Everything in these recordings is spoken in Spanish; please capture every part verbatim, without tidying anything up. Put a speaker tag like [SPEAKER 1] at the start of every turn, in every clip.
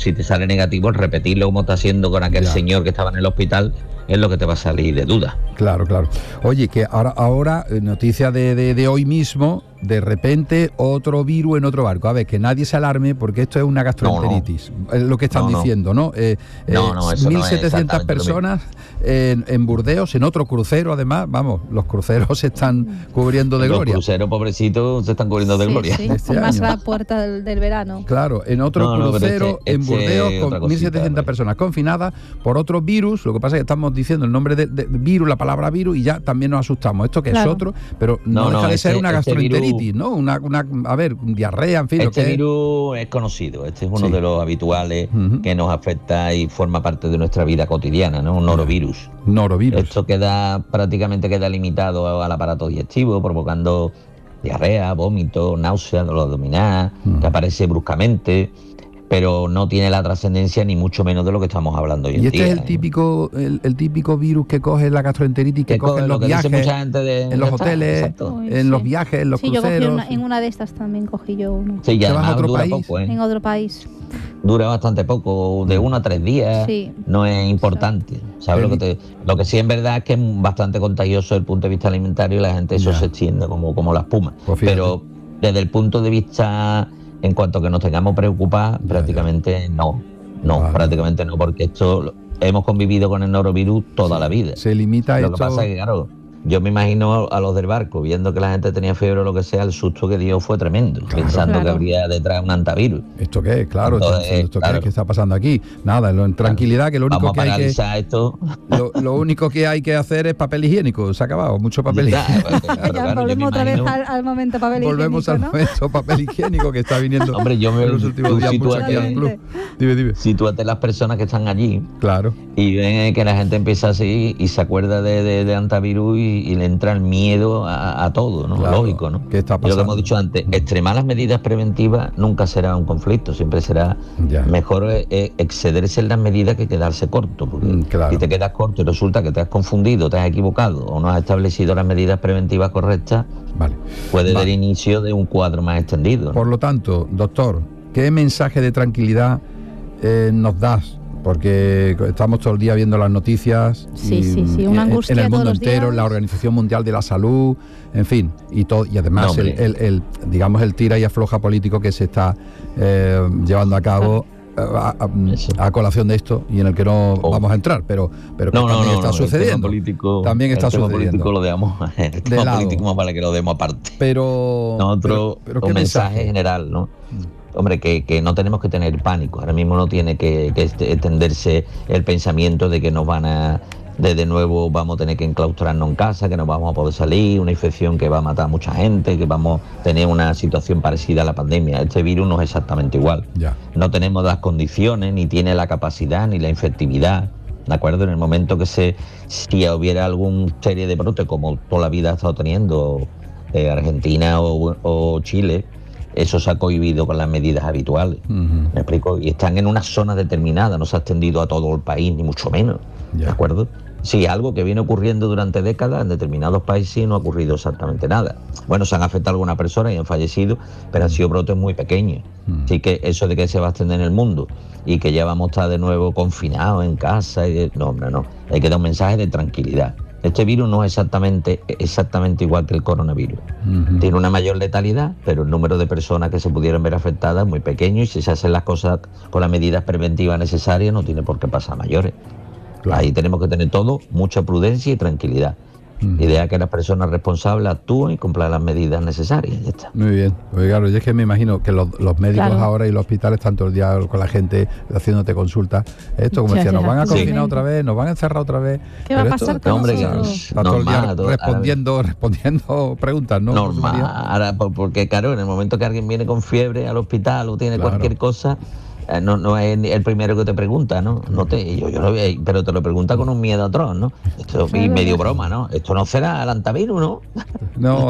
[SPEAKER 1] si te sale negativo, el repetirlo como está haciendo con aquel
[SPEAKER 2] Ya.
[SPEAKER 1] señor que estaba en el hospital es lo que te va a salir de duda.
[SPEAKER 2] Claro, claro. Oye, que ahora, ahora eh, noticia de, de, de hoy mismo, de repente otro virus en otro barco. A ver, que nadie se alarme porque esto es una gastroenteritis, no, no. Es lo que están
[SPEAKER 1] no, no.
[SPEAKER 2] diciendo, ¿no? Eh,
[SPEAKER 1] no, no,
[SPEAKER 2] eh,
[SPEAKER 1] eso
[SPEAKER 2] mil
[SPEAKER 1] no
[SPEAKER 2] setecientas
[SPEAKER 1] es
[SPEAKER 2] personas en, en Burdeos, en otro crucero, además, vamos, los cruceros se están cubriendo de
[SPEAKER 1] los
[SPEAKER 2] gloria.
[SPEAKER 1] Los cruceros, pobrecitos, se están cubriendo de
[SPEAKER 3] sí,
[SPEAKER 1] gloria.
[SPEAKER 3] Sí,
[SPEAKER 2] este
[SPEAKER 3] y más
[SPEAKER 2] año.
[SPEAKER 3] la puerta del, del verano.
[SPEAKER 2] Claro, en otro
[SPEAKER 1] no, no,
[SPEAKER 2] crucero
[SPEAKER 1] este,
[SPEAKER 2] en
[SPEAKER 1] este
[SPEAKER 2] Burdeos con mil setecientas personas confinadas por otro virus. Lo que pasa es que estamos diciendo el nombre de, de, de virus, la palabra virus, y ya también nos asustamos. Esto que
[SPEAKER 3] claro.
[SPEAKER 2] es otro, pero no,
[SPEAKER 1] no
[SPEAKER 2] deja
[SPEAKER 1] no,
[SPEAKER 2] de
[SPEAKER 1] este,
[SPEAKER 2] ser una gastroenteritis,
[SPEAKER 1] este virus,
[SPEAKER 2] ¿no? Una, una, a ver, diarrea, en fin.
[SPEAKER 1] Este
[SPEAKER 2] lo que
[SPEAKER 1] virus
[SPEAKER 2] es.
[SPEAKER 1] es conocido, este es uno
[SPEAKER 2] Sí.
[SPEAKER 1] de los habituales
[SPEAKER 2] uh-huh.
[SPEAKER 1] que nos afecta y forma parte de nuestra vida cotidiana, ¿no? Un norovirus.
[SPEAKER 2] Norovirus.
[SPEAKER 1] Esto queda prácticamente queda limitado al aparato digestivo, provocando diarrea, vómito, náusea, dolor abdominal, uh-huh. que aparece bruscamente, pero no tiene la trascendencia ni mucho menos de lo que estamos hablando hoy en
[SPEAKER 2] día. Y este
[SPEAKER 1] día,
[SPEAKER 2] es el
[SPEAKER 1] ¿eh?
[SPEAKER 2] típico el, el típico virus que coge la gastroenteritis, que, que coge en los viajes,
[SPEAKER 1] mucha gente de,
[SPEAKER 2] en los hoteles,
[SPEAKER 3] Uy,
[SPEAKER 2] en
[SPEAKER 3] sí.
[SPEAKER 2] los viajes, en los
[SPEAKER 3] sí,
[SPEAKER 2] cruceros.
[SPEAKER 3] Yo cogí una, en una de estas también cogí yo uno.
[SPEAKER 1] Sí, ya
[SPEAKER 2] vas a otro
[SPEAKER 1] dura
[SPEAKER 2] país?
[SPEAKER 1] poco, ¿eh?
[SPEAKER 3] En otro país.
[SPEAKER 1] Dura bastante poco, de uno a tres días,
[SPEAKER 3] sí.
[SPEAKER 1] no es importante. ¿Sabes? Lo que, te, lo que sí es verdad es que es bastante contagioso desde el punto de vista alimentario y la gente eso ya. se extiende como, como la espuma.
[SPEAKER 2] Pues
[SPEAKER 1] pero desde el punto de vista, en cuanto a que nos tengamos preocupados, prácticamente ya. no. No, vale. prácticamente no, porque esto hemos convivido con el norovirus toda
[SPEAKER 2] sí.
[SPEAKER 1] la vida.
[SPEAKER 2] Se limita
[SPEAKER 1] Lo
[SPEAKER 2] esto...
[SPEAKER 1] que pasa es que, claro, yo me imagino a los del barco, viendo que la gente tenía fiebre o lo que sea, el susto que dio fue tremendo, claro, pensando claro. que habría detrás un antivirus.
[SPEAKER 2] ¿Esto qué es? Claro,
[SPEAKER 1] Entonces,
[SPEAKER 2] ¿esto
[SPEAKER 1] claro.
[SPEAKER 2] qué es? ¿Qué está pasando aquí? Nada, en tranquilidad, que lo único
[SPEAKER 1] Vamos
[SPEAKER 2] que
[SPEAKER 1] a
[SPEAKER 2] hay que...
[SPEAKER 1] esto.
[SPEAKER 2] Lo, lo único que hay que hacer es papel higiénico, se ha acabado, mucho papel
[SPEAKER 1] ya,
[SPEAKER 2] higiénico.
[SPEAKER 3] Claro, ya, claro, volvemos otra vez al, al momento papel
[SPEAKER 2] volvemos
[SPEAKER 3] higiénico,
[SPEAKER 2] al
[SPEAKER 3] ¿no?
[SPEAKER 2] momento papel higiénico que está viniendo.
[SPEAKER 1] Hombre, yo me
[SPEAKER 2] en los últimos días mucho aquí al club. Dime, dime.
[SPEAKER 1] Sitúate las personas que están allí.
[SPEAKER 2] Claro.
[SPEAKER 1] Y ven que la gente empieza así y se acuerda de, de, de antivirus y, y le entra el miedo a, a todo, ¿no?
[SPEAKER 2] Claro.
[SPEAKER 1] Lógico, ¿no?
[SPEAKER 2] ¿Qué está pasando?
[SPEAKER 1] Y lo que hemos dicho antes, mm. extremar las medidas preventivas nunca será un conflicto, siempre será ya. mejor eh, excederse en las medidas que quedarse corto, porque mm, claro. si te quedas corto y resulta que te has confundido, te has equivocado o no has establecido las medidas preventivas correctas,
[SPEAKER 2] vale.
[SPEAKER 1] puede
[SPEAKER 2] vale.
[SPEAKER 1] dar inicio de un cuadro más extendido, ¿no?
[SPEAKER 2] Por lo tanto, doctor, ¿qué mensaje de tranquilidad eh, nos das? Porque estamos todo el día viendo las noticias
[SPEAKER 3] sí,
[SPEAKER 2] y,
[SPEAKER 3] sí, sí. Una angustia
[SPEAKER 2] en el mundo
[SPEAKER 3] todos
[SPEAKER 2] entero,
[SPEAKER 3] días.
[SPEAKER 2] La Organización Mundial de la Salud, en fin, y todo, y además no, el, el, el, digamos el tira y afloja político que se está eh, llevando a cabo a, a, a colación de esto y en el que no oh. vamos a entrar, pero pero que
[SPEAKER 1] no,
[SPEAKER 2] también
[SPEAKER 1] no,
[SPEAKER 2] está
[SPEAKER 1] no,
[SPEAKER 2] sucediendo.
[SPEAKER 1] El tema político,
[SPEAKER 2] también está
[SPEAKER 1] el tema
[SPEAKER 2] sucediendo.
[SPEAKER 1] político lo dejamos, el tema
[SPEAKER 2] lado.
[SPEAKER 1] político más vale que lo demos aparte.
[SPEAKER 2] Pero
[SPEAKER 1] nosotros
[SPEAKER 2] pero, pero
[SPEAKER 1] un mensaje,
[SPEAKER 2] mensaje
[SPEAKER 1] general, ¿no? Hombre, que, que no tenemos que tener pánico. Ahora mismo no tiene que, que extenderse el pensamiento de que nos van a, de, de nuevo vamos a tener que enclaustrarnos en casa, que no vamos a poder salir, una infección que va a matar a mucha gente, que vamos a tener una situación parecida a la pandemia. Este virus no es exactamente igual.
[SPEAKER 2] Ya.
[SPEAKER 1] No tenemos las condiciones, ni tiene la capacidad, ni la efectividad. ¿De acuerdo? En el momento que se, si hubiera alguna serie de brotes, como toda la vida ha estado teniendo eh, Argentina o, o Chile, eso se ha cohibido con las medidas habituales. Uh-huh. ¿Me explico? Y están en una zona determinada, no se ha extendido a todo el país, ni mucho menos. Yeah. ¿De acuerdo? Sí, algo que viene ocurriendo durante décadas en determinados países y no ha ocurrido exactamente nada. Bueno, se han afectado a algunas personas y han fallecido, pero han sido brotes muy pequeños. Uh-huh. Así que eso de que se va a extender en el mundo y que ya vamos a estar de nuevo confinados en casa, y de... no, hombre, no. Hay que dar un mensaje de tranquilidad. Este virus no es exactamente, exactamente igual que el coronavirus. Uh-huh. Tiene una mayor letalidad, pero el número de personas que se pudieran ver afectadas es muy pequeño y si se hacen las cosas con las medidas preventivas necesarias no tiene por qué pasar mayores. Claro. Ahí tenemos que tener todo, mucha prudencia y tranquilidad. Uh-huh. La idea es que las personas responsables actúen y cumplan las medidas necesarias. Ya está.
[SPEAKER 2] Muy bien. Porque claro, yo es que me imagino que los, los médicos claro. ahora y los hospitales están todo el día con la gente haciéndote consultas. Esto, como ya, decía, ya, nos van a confinar sí. otra vez, nos van a encerrar otra vez.
[SPEAKER 3] ¿Qué Pero va a pasar
[SPEAKER 2] esto,
[SPEAKER 3] con
[SPEAKER 1] hombre,
[SPEAKER 3] nosotros?
[SPEAKER 2] Está todo el día todo, respondiendo, ver, respondiendo preguntas, ¿no?
[SPEAKER 1] Normal. Ahora, porque claro, en el momento que alguien viene con fiebre al hospital o tiene claro. cualquier cosa, No, no es el primero que te pregunta, ¿no? No te, yo, yo lo veo, pero te lo pregunta con un miedo atroz, ¿no? Esto es medio broma, ¿no? Esto no será el antivirus, ¿no?
[SPEAKER 2] No,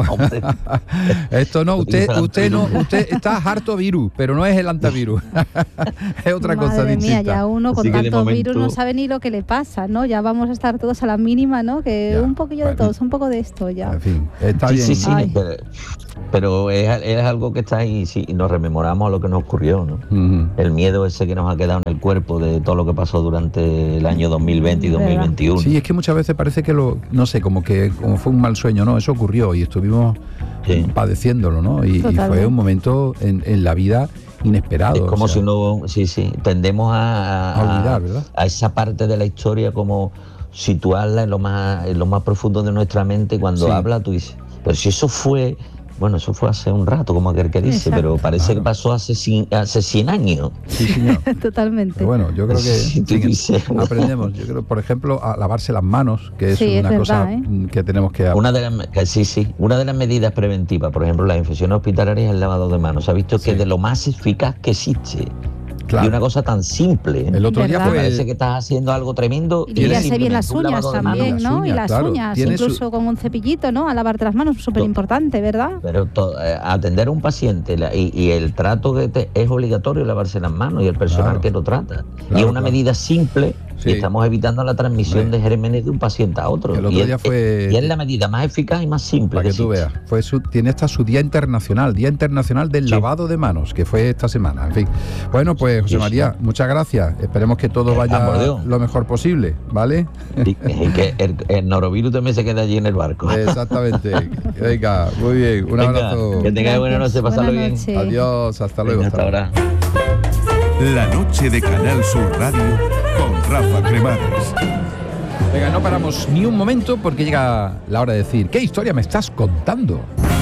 [SPEAKER 2] esto no, usted, usted no, usted está harto virus, pero no es el antivirus. Es otra
[SPEAKER 3] Madre
[SPEAKER 2] cosa
[SPEAKER 3] mía,
[SPEAKER 2] distinta.
[SPEAKER 3] ya uno con
[SPEAKER 1] Así
[SPEAKER 3] tanto
[SPEAKER 1] momento...
[SPEAKER 3] virus no sabe ni lo que le pasa, ¿no? Ya vamos a estar todos a la mínima, ¿no? Que
[SPEAKER 2] ya,
[SPEAKER 3] un poquillo
[SPEAKER 2] bueno.
[SPEAKER 3] de todos, un poco de esto ya.
[SPEAKER 2] En fin, está
[SPEAKER 1] sí,
[SPEAKER 2] bien.
[SPEAKER 1] Sí, sí,
[SPEAKER 3] Ay.
[SPEAKER 1] pero pero es, es algo que está ahí, sí, y nos rememoramos a lo que nos ocurrió, ¿no? Uh-huh. El miedo ese que nos ha quedado en el cuerpo de todo lo que pasó durante el año dos mil veinte y dos mil veintiuno.
[SPEAKER 2] Sí, es que muchas veces parece que lo, no sé, como que como fue un mal sueño, ¿no? Eso ocurrió y estuvimos sí. padeciéndolo, ¿no? Y, y fue un momento en, en la vida inesperado.
[SPEAKER 1] Es como
[SPEAKER 2] o sea,
[SPEAKER 1] si no, sí, sí, tendemos a,
[SPEAKER 2] a olvidar, ¿verdad?
[SPEAKER 1] A esa parte de la historia como situarla en lo más, en lo más profundo de nuestra mente. Cuando sí. habla tú dices, pero si eso fue, bueno, eso fue hace un rato, como aquel que dice, exacto. pero parece claro. que pasó hace cien, hace cien años.
[SPEAKER 2] Sí, señor.
[SPEAKER 3] Totalmente.
[SPEAKER 2] Pero bueno, yo creo que
[SPEAKER 1] sí,
[SPEAKER 2] sí,
[SPEAKER 1] dices,
[SPEAKER 2] aprendemos. Yo creo, por ejemplo, a lavarse las manos, que es
[SPEAKER 3] sí,
[SPEAKER 2] una
[SPEAKER 3] es
[SPEAKER 2] cosa
[SPEAKER 3] verdad, ¿eh?
[SPEAKER 2] que tenemos que...
[SPEAKER 1] Una de las, sí, sí, una de las medidas preventivas, por ejemplo, las infecciones hospitalarias, el lavado de manos. Se ha visto sí. que es de lo más eficaz que existe. Claro. Y una cosa tan simple.
[SPEAKER 2] El otro día
[SPEAKER 1] fue... Me parece que estás haciendo algo tremendo.
[SPEAKER 3] Y limpiarse bien las uñas también, ¿no? Uñas, y las claro. uñas, incluso su... con un cepillito, ¿no? A lavarte las manos, súper importante, ¿verdad?
[SPEAKER 1] Pero to, eh, atender a un paciente la, y, y el trato que te, es obligatorio lavarse las manos y el personal claro. que lo trata. Claro, y es una claro. medida simple sí. y estamos evitando la transmisión sí. de gérmenes de un paciente a otro.
[SPEAKER 2] El otro
[SPEAKER 1] y,
[SPEAKER 2] día
[SPEAKER 1] es,
[SPEAKER 2] fue...
[SPEAKER 1] y es la medida más eficaz y más simple.
[SPEAKER 2] Para que, que tú veas. Fue su... Tiene hasta su Día Internacional, Día Internacional del sí. Lavado de Manos, que fue esta semana. En fin. Bueno, pues José sí, María, sí. muchas gracias. Esperemos que todo vaya ah, lo mejor posible, ¿vale?
[SPEAKER 1] Y, y que el, el norovirus también se queda allí en el barco.
[SPEAKER 2] Exactamente. Venga, muy bien. Un Venga, abrazo.
[SPEAKER 1] Que tengáis buena noche, pasarlo bien.
[SPEAKER 2] Adiós, hasta luego.
[SPEAKER 1] Venga, hasta ahora.
[SPEAKER 4] La noche de Canal Sur Radio con Rafa Cremades.
[SPEAKER 2] Venga, no paramos ni un momento porque llega la hora de decir ¿qué historia me estás contando?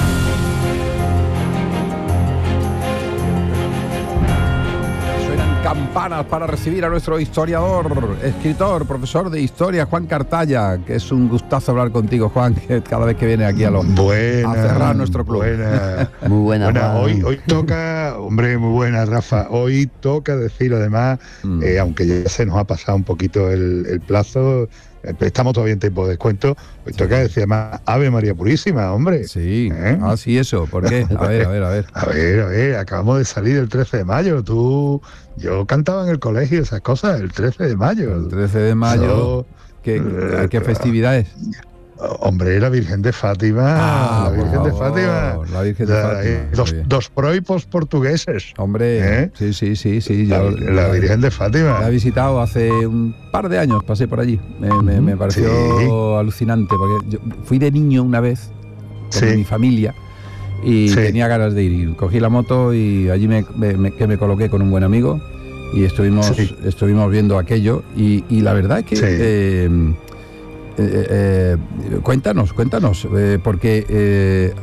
[SPEAKER 2] Suenan campanas para recibir a nuestro historiador, escritor, profesor de historia, Juan Cartaya, que es un gustazo hablar contigo, Juan, que cada vez que viene aquí a, lo,
[SPEAKER 5] buena,
[SPEAKER 2] a cerrar nuestro club.
[SPEAKER 5] Buena,
[SPEAKER 6] muy buena.
[SPEAKER 5] buena hoy, hoy toca, hombre, muy buena, Rafa, hoy toca decir además, mm. eh, aunque ya se nos ha pasado un poquito el, el plazo, estamos todavía en tiempo de descuento. Hoy toca decir además Ave María Purísima, hombre.
[SPEAKER 2] Sí, ¿eh? Ah, sí, eso. ¿Por qué? A ver, a ver, a ver.
[SPEAKER 5] A ver, a ver, acabamos de salir el trece de mayo. Tú, yo cantaba en el colegio esas cosas, el trece de mayo.
[SPEAKER 2] El trece de mayo. Yo, ¿Qué, eh, ¿qué festividad es?
[SPEAKER 5] Hombre, la Virgen de Fátima.
[SPEAKER 2] Ah,
[SPEAKER 5] la Virgen
[SPEAKER 2] favor,
[SPEAKER 5] de Fátima.
[SPEAKER 2] La Virgen de Fátima.
[SPEAKER 5] Eh, dos, dos proipos portugueses.
[SPEAKER 2] Hombre, ¿eh? sí, sí, sí, sí.
[SPEAKER 5] La,
[SPEAKER 2] yo,
[SPEAKER 5] la Virgen de Fátima.
[SPEAKER 2] La he visitado hace un par de años, pasé por allí. Me, me, me pareció sí. alucinante, porque yo fui de niño una vez con sí. mi familia y sí. tenía ganas de ir. Cogí la moto y allí me, me, que me coloqué con un buen amigo y estuvimos, sí. estuvimos viendo aquello y, y la verdad es que... Sí. Eh, Eh, eh, cuéntanos, cuéntanos, eh, porque eh,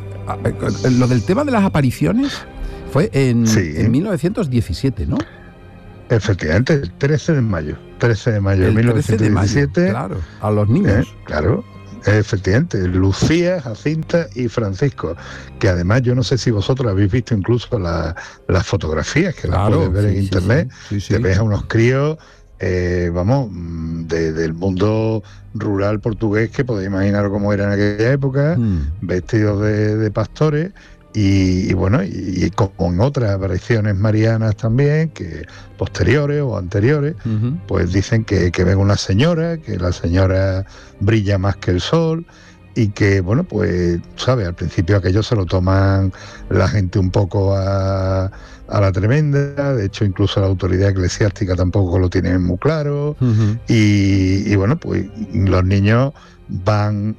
[SPEAKER 2] lo del tema de las apariciones fue en, sí. en mil novecientos diecisiete, ¿no?
[SPEAKER 5] Efectivamente, el trece de mayo, trece de mayo de mil novecientos diecisiete.
[SPEAKER 2] De mayo, claro, a los niños.
[SPEAKER 5] Eh, claro, efectivamente, Lucía, Jacinta y Francisco, que además yo no sé si vosotros habéis visto incluso las la fotografías, que claro, las puedes ver sí, en internet, sí, sí, sí, te ves a unos críos... Eh, vamos, de, del mundo rural portugués, que podéis imaginar cómo era en aquella época, mm. vestidos de, de pastores, y, y bueno, y, y como en otras apariciones marianas también, que posteriores o anteriores, uh-huh. pues dicen que, que ven una señora, que la señora brilla más que el sol, y que, bueno, pues, ¿sabes? Al principio aquello se lo toman la gente un poco a... a la tremenda, de hecho incluso la autoridad eclesiástica tampoco lo tiene muy claro, uh-huh. y, y bueno, pues los niños van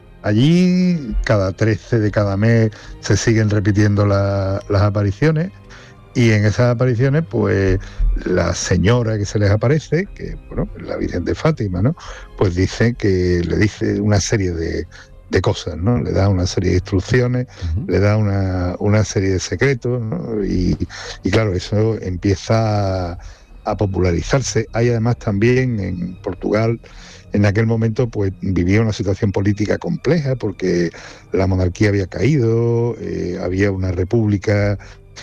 [SPEAKER 5] allí, cada trece de cada mes se siguen repitiendo la, las apariciones, y en esas apariciones pues la señora que se les aparece, que bueno, la Virgen de Fátima, ¿no? Pues dice que le dice una serie de de cosas, ¿no? Le da una serie de instrucciones, uh-huh. le da una, una serie de secretos, ¿no? Y, y claro, eso empieza a, a popularizarse. Hay además también en Portugal, en aquel momento, pues vivía una situación política compleja, porque la monarquía había caído, eh, había una república,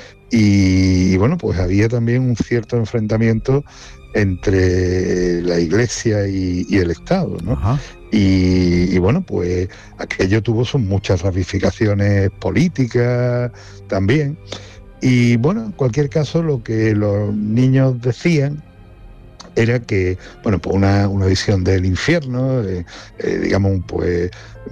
[SPEAKER 5] y, y bueno, pues había también un cierto enfrentamiento entre la Iglesia y, y el Estado, ¿no? Ajá. Y, y bueno, pues aquello tuvo sus muchas ramificaciones políticas también. Y bueno, en cualquier caso, lo que los niños decían era que, bueno, pues una, una visión del infierno, eh, eh, digamos, pues,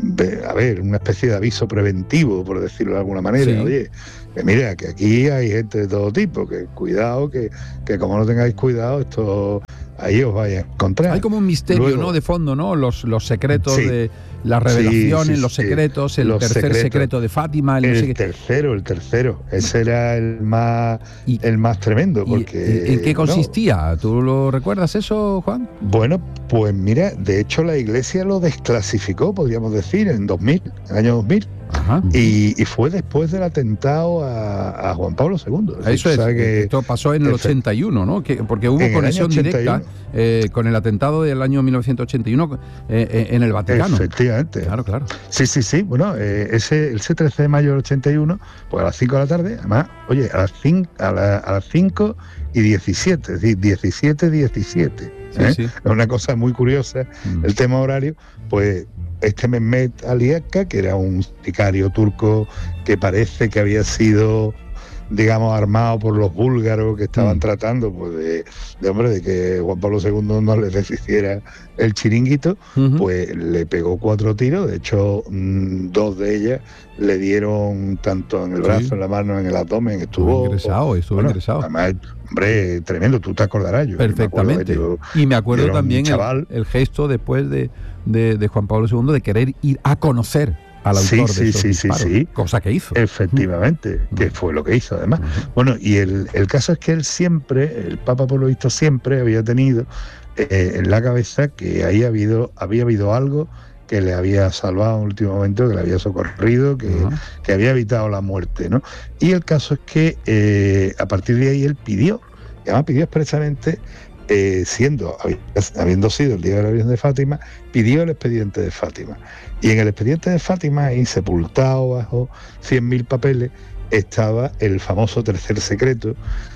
[SPEAKER 5] a ver, una especie de aviso preventivo, por decirlo de alguna manera. Sí. Oye, que mira, que aquí hay gente de todo tipo, que cuidado, que, que como no tengáis cuidado, esto ahí os vais a encontrar.
[SPEAKER 2] Hay como un misterio, Luego, ¿no?, de fondo, ¿no? Los, los secretos sí. de las revelaciones, sí, sí, los secretos, sí. el los tercer secretos. secreto de Fátima. El,
[SPEAKER 5] el
[SPEAKER 2] no sé
[SPEAKER 5] tercero, el tercero. Ese era el más y, el más tremendo. Porque,
[SPEAKER 2] ¿En qué consistía? Bueno, ¿tú lo recuerdas eso, Juan?
[SPEAKER 5] Bueno, pues mira, de hecho la Iglesia lo desclasificó, podríamos decir, en dos mil, en el año dos mil. Ajá. Y, y fue después del atentado a, a Juan Pablo segundo.
[SPEAKER 2] Eso es, que esto pasó en el ochenta y uno, ¿no? Que, porque hubo conexión directa eh, con el atentado del año mil novecientos ochenta y uno eh, en el Vaticano.
[SPEAKER 5] Efectivamente.
[SPEAKER 2] Claro, claro.
[SPEAKER 5] Sí, sí, sí. Bueno, eh, ese, ese trece de mayo del ochenta y uno, pues a las cinco de la tarde, además, oye, a las cinco, a, la, a las cinco y diecisiete, es decir, diecisiete diecisiete. ¿eh? Sí, sí. Es una cosa muy curiosa, mm. el tema horario, pues este Mehmet Ali Akka, que era un sicario turco que parece que había sido, digamos, armado por los búlgaros que estaban mm. tratando pues de, de hombre de que Juan Pablo segundo no les deshiciera el chiringuito, uh-huh. pues le pegó cuatro tiros. De hecho, mmm, dos de ellas le dieron tanto en el brazo, sí. en la mano, en el abdomen. Estuvo
[SPEAKER 2] ingresado, estuvo bueno, ingresado.
[SPEAKER 5] Además, hombre, tremendo, tú te acordarás. Yo
[SPEAKER 2] perfectamente.
[SPEAKER 5] Me acuerdo,
[SPEAKER 2] yo, y me acuerdo también el, el gesto después de, de, de Juan Pablo segundo de querer ir a conocer al autor
[SPEAKER 5] sí,
[SPEAKER 2] de esos
[SPEAKER 5] sí,
[SPEAKER 2] disparos,
[SPEAKER 5] sí, sí.
[SPEAKER 2] cosa que hizo.
[SPEAKER 5] Efectivamente, uh-huh. que fue lo que hizo además. Uh-huh. Bueno, y el, el caso es que él siempre, el Papa por lo visto siempre había tenido eh, en la cabeza que ahí ha habido, había habido algo que le había salvado en el último momento, que le había socorrido, que, uh-huh. que había evitado la muerte, ¿no? Y el caso es que eh, a partir de ahí él pidió, y además pidió expresamente, eh, siendo, habiendo sido el día de la Virgen de Fátima, pidió el expediente de Fátima. Y en el expediente de Fátima, ahí sepultado bajo cien mil papeles, estaba el famoso tercer secreto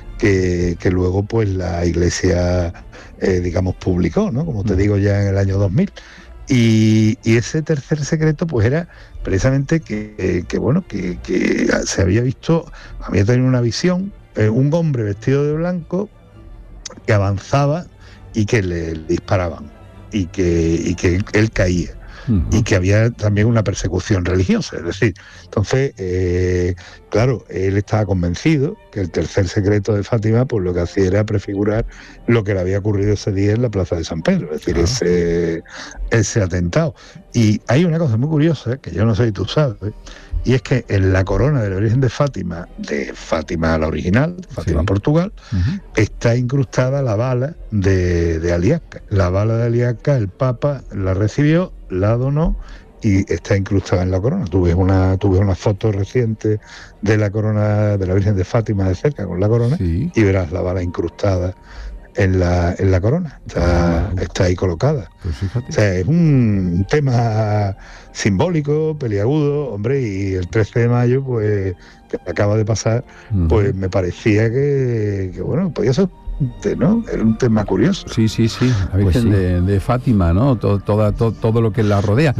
[SPEAKER 5] que, que luego pues la Iglesia, eh, digamos, publicó, ¿no? Como te digo, ya en el año dos mil. Y, y ese tercer secreto pues era precisamente que, eh, que bueno, que, que se había visto, había tenido una visión, eh, un hombre vestido de blanco que avanzaba y que le, le disparaban y que, y que él, él caía. Uh-huh. Y que había también una persecución religiosa, es decir, entonces, eh, claro, él estaba convencido que el tercer secreto de Fátima, pues lo que hacía era prefigurar lo que le había ocurrido ese día en la plaza de San Pedro, es decir, uh-huh. ese, ese atentado. Y hay una cosa muy curiosa, que yo no sé si tú sabes, y es que en la corona de la Virgen de Fátima, de Fátima la original, de Fátima sí. Portugal, uh-huh. está incrustada la bala de, de Ali Akka. La bala de Ali Akka, el Papa la recibió, la donó y está incrustada en la corona. Tú ves una, tú ves una foto reciente de la corona de la Virgen de Fátima de cerca con la corona sí. y verás la bala incrustada en la, en la corona. Está, ah, está ahí colocada. Pues o sea, es un, un tema simbólico, peliagudo, hombre, y el trece de mayo, pues, que acaba de pasar, uh-huh. pues me parecía que, que bueno, podía ser, ¿no? Era un tema curioso.
[SPEAKER 2] Sí, sí, sí. La Virgen pues sí. de, de Fátima, ¿no? Todo, toda, todo, todo lo que la rodea.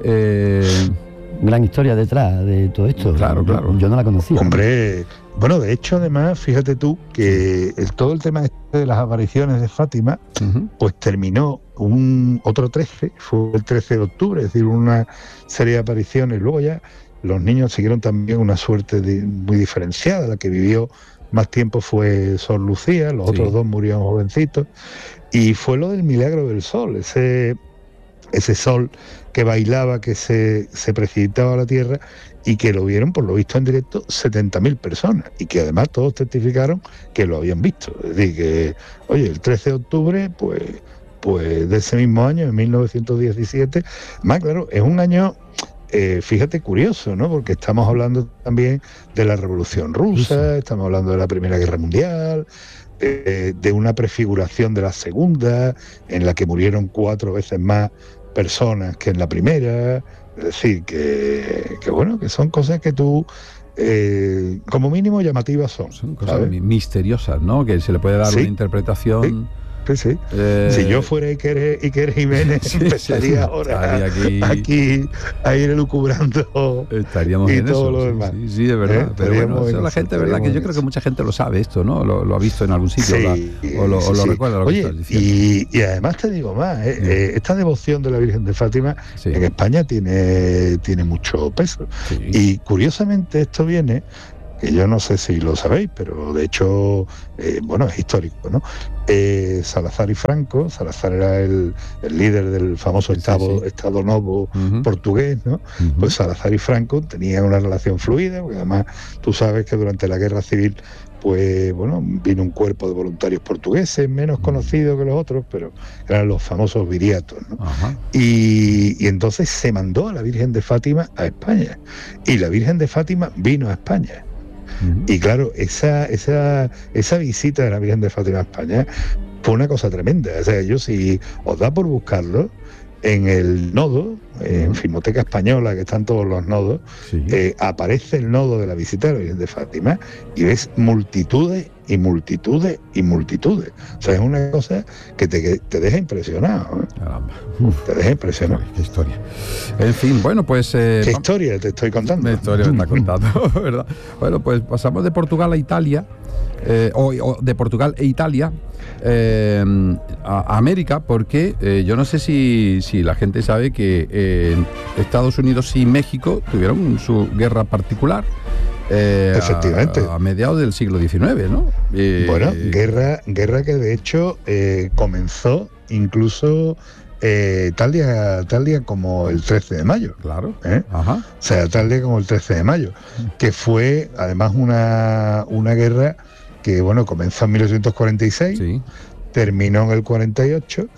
[SPEAKER 2] Eh...
[SPEAKER 6] Gran historia detrás de todo esto.
[SPEAKER 2] Claro, claro.
[SPEAKER 6] Yo, yo no la conocía.
[SPEAKER 5] Hombre, bueno, de hecho, además, fíjate tú que el, todo el tema de las apariciones de Fátima, uh-huh. pues terminó un otro trece, fue el trece de octubre, es decir, una serie de apariciones. Luego ya los niños siguieron también una suerte de, muy diferenciada. La que vivió más tiempo fue Sor Lucía, los sí. otros dos murieron jovencitos. Y fue lo del milagro del sol, ese, ese sol que bailaba, que se, se precipitaba a la tierra y que lo vieron, por lo visto en directo, setenta mil personas y que además todos testificaron que lo habían visto. Es decir, que, oye, el trece de octubre, pues, pues de ese mismo año, en mil novecientos diecisiete, más claro, es un año, eh, fíjate, curioso, ¿no? Porque estamos hablando también de la Revolución Rusa, estamos hablando de la Primera Guerra Mundial, eh, de una prefiguración de la Segunda, en la que murieron cuatro veces más personas que en la primera. Es decir, que, que bueno, que son cosas que tú, eh, como mínimo llamativas son.
[SPEAKER 2] Son cosas ¿sabes? misteriosas, ¿no? Que se le puede dar sí, una interpretación.
[SPEAKER 5] Sí. Sí, sí. Eh, si yo fuera Iker, Iker Jiménez, sí, empezaría sí, ahora aquí, aquí a ir elucubrando
[SPEAKER 2] estaríamos
[SPEAKER 5] y
[SPEAKER 2] en
[SPEAKER 5] todo
[SPEAKER 2] eso,
[SPEAKER 5] lo demás.
[SPEAKER 2] Sí, sí, de verdad. ¿Eh? Pero bueno, eso la gente, verdad, que yo creo que mucha gente lo sabe esto, ¿no? Lo, lo ha visto en algún sitio, sí, la, o lo, sí, o lo sí. recuerda. Lo
[SPEAKER 5] Oye,
[SPEAKER 2] que estás diciendo.
[SPEAKER 5] Y, y además te digo más, ¿eh? Sí. Eh, esta devoción de la Virgen de Fátima sí. en España tiene, tiene mucho peso. Sí. Y curiosamente esto viene, que yo no sé si lo sabéis, pero de hecho, eh, bueno, es histórico, ¿no? Eh, Salazar y Franco, Salazar era el, el líder del famoso sí, Estado, sí. Estado Novo uh-huh. portugués, ¿no? Uh-huh. Pues Salazar y Franco tenían una relación fluida, porque además tú sabes que durante la Guerra Civil pues bueno, vino un cuerpo de voluntarios portugueses, menos conocido que los otros, pero eran los famosos viriatos, ¿no? Y, y entonces se mandó a la Virgen de Fátima a España, y la Virgen de Fátima vino a España. Uh-huh. Y claro, esa, esa, esa visita de la Virgen de Fátima a España fue una cosa tremenda. O sea, yo si os da por buscarlo, en el nodo, en Filmoteca Española, que están todos los nodos, sí. eh, aparece el nodo de la visita de la Virgen de Fátima y ves multitudes y multitudes y multitudes. O sea, es una cosa que te, que te deja impresionado, ¿eh? Te deja impresionado.
[SPEAKER 2] Qué historia. En fin, bueno, pues... Eh,
[SPEAKER 5] ¿Qué historia te estoy contando?
[SPEAKER 2] ¿Qué historia me está contando? ¿Verdad? Bueno, pues pasamos de Portugal a Italia, eh, o, o de Portugal e Italia, Eh, a, a América, porque eh, yo no sé si, si la gente sabe que eh, Estados Unidos y México tuvieron su guerra particular. Eh,
[SPEAKER 5] Efectivamente.
[SPEAKER 2] A, a mediados del siglo diecinueve, ¿no?
[SPEAKER 5] Eh, bueno, guerra, guerra que de hecho eh, comenzó incluso eh, tal día, tal día como el trece de mayo.
[SPEAKER 2] Claro.
[SPEAKER 5] ¿eh? Ajá. O sea, tal día como el trece de mayo, que fue además una, una guerra que bueno, comenzó en mil ochocientos cuarenta y seis, sí. terminó en el cuarenta y ocho,